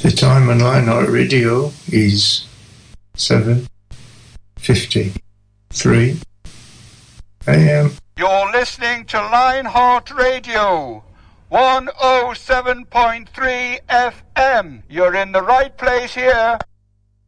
The time on Lionheart Radio is 7:53 a.m. You're listening to Lionheart Radio, 107.3 FM. You're in the right place here.